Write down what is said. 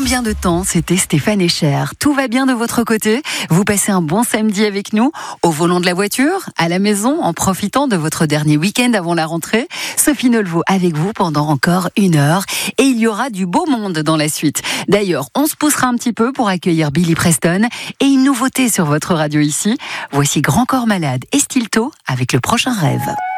Combien de temps c'était Stéphane Echer? Tout va bien de votre côté? Vous passez un bon samedi avec nous? Au volant de la voiture? À la maison? En profitant de votre dernier week-end avant la rentrée? Sophie Nolvaud avec vous pendant encore 1 heure. Et il y aura du beau monde dans la suite. D'ailleurs, on se poussera un petit peu pour accueillir Billy Preston. Et une nouveauté sur votre radio ici. Voici Grand Corps Malade et Stilto avec Le Prochain Rêve.